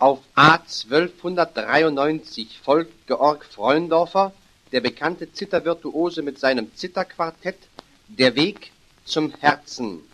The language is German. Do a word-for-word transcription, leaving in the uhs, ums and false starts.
Auf A zwölfhundertdreiundneunzig folgt Georg Freundorfer, der bekannte Zithervirtuose mit seinem Zitherquartett Der Weg zum Herzen.